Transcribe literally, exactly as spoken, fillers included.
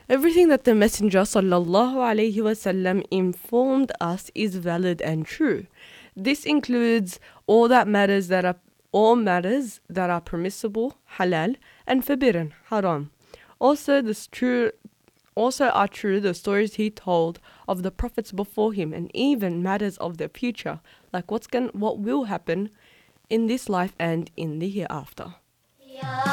Everything that the Messenger sallallahu alaihi wasallam informed us is valid and true. This includes all that matters that are all matters that are permissible, halal, and forbidden, haram. Also, this true also are true the stories he told of the prophets before him, and even matters of the future, like what's going what will happen in this life and in the hereafter.